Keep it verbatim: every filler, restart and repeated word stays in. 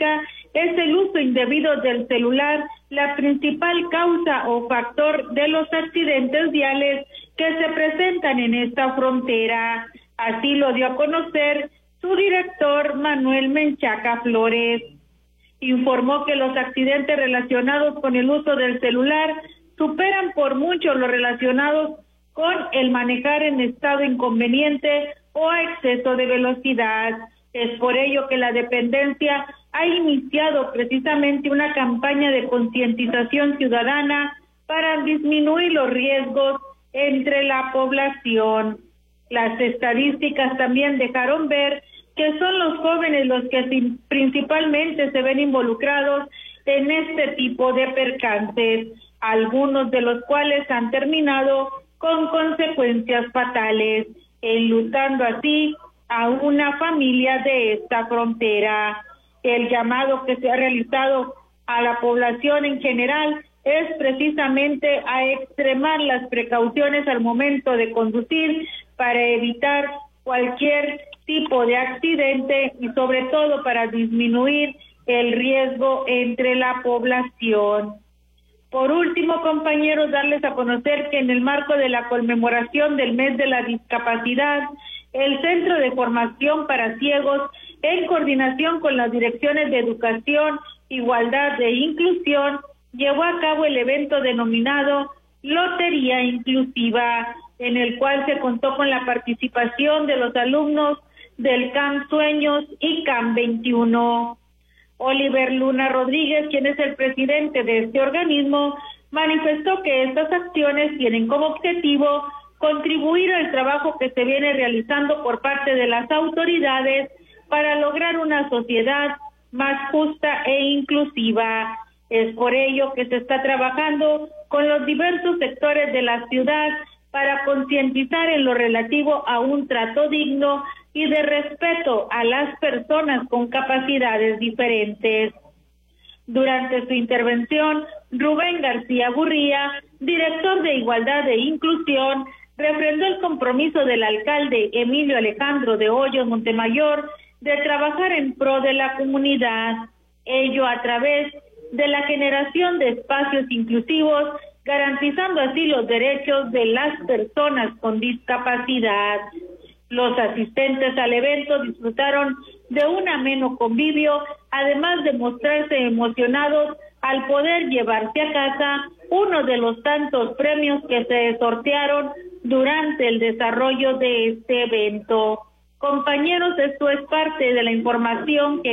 pública es el uso indebido del celular la principal causa o factor de los accidentes viales que se presentan en esta frontera. Así lo dio a conocer su director Manuel Menchaca Flores. Informó que los accidentes relacionados con el uso del celular superan por mucho los relacionados con el manejar en estado inconveniente o a exceso de velocidad. Es por ello que la dependencia ha iniciado precisamente una campaña de concientización ciudadana para disminuir los riesgos entre la población. Las estadísticas también dejaron ver que son los jóvenes los que principalmente se ven involucrados en este tipo de percances, algunos de los cuales han terminado con consecuencias fatales, enlutando así a una familia de esta frontera. El llamado que se ha realizado a la población en general es precisamente a extremar las precauciones al momento de conducir para evitar cualquier tipo de accidente y sobre todo para disminuir el riesgo entre la población. Por último, compañeros, darles a conocer que en el marco de la conmemoración del mes de la discapacidad, el Centro de Formación para Ciegos, en coordinación con las direcciones de Educación, Igualdad e Inclusión, llevó a cabo el evento denominado Lotería Inclusiva, en el cual se contó con la participación de los alumnos del C A M Sueños y C A M veintiuno. Oliver Luna Rodríguez, quien es el presidente de este organismo, manifestó que estas acciones tienen como objetivo contribuir al trabajo que se viene realizando por parte de las autoridades para lograr una sociedad más justa e inclusiva. Es por ello que se está trabajando con los diversos sectores de la ciudad para concientizar en lo relativo a un trato digno y de respeto a las personas con capacidades diferentes. Durante su intervención, Rubén García Gurría, director de Igualdad e Inclusión, refrendó el compromiso del alcalde Emilio Alejandro de Hoyos Montemayor de trabajar en pro de la comunidad, ello a través de la generación de espacios inclusivos, garantizando así los derechos de las personas con discapacidad. Los asistentes al evento disfrutaron de un ameno convivio, además de mostrarse emocionados al poder llevarse a casa uno de los tantos premios que se sortearon durante el desarrollo de este evento. Compañeros, esto es parte de la información que